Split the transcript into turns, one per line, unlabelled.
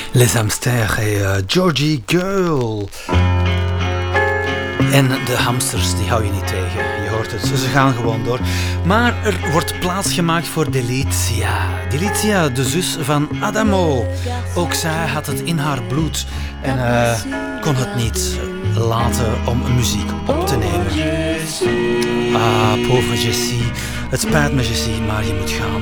Les Hamsters en Georgie Girl. En de hamsters, die hou je niet tegen. Je hoort het, ze gaan gewoon door. Maar er wordt plaats gemaakt voor Delicia. Delicia, de zus van Adamo. Ook zij had het in haar bloed. En kon het niet laten om muziek op te nemen. Ah, pauvre Jessie. Het spijt me, Jessie, maar je moet gaan.